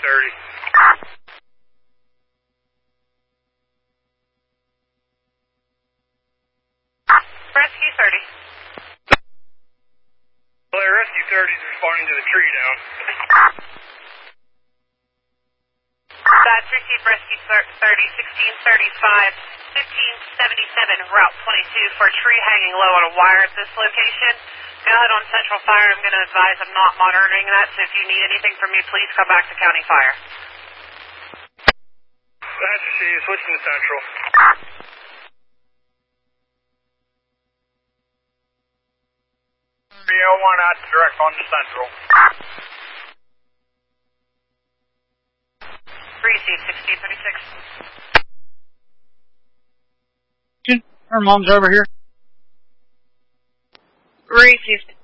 Rescue 30. Rescue 30 is responding to the tree down. That's received Rescue 30, 1635, 1577, Route 22 for a tree hanging low on a wire at this location. Go ahead on Central Fire. I'm going to advise I'm not monitoring that, so if you need anything from me, please come back to County Fire. That's received. Switching to Central. BL1 out to direct on to Central. Received 1636. Her mom's over here. Received.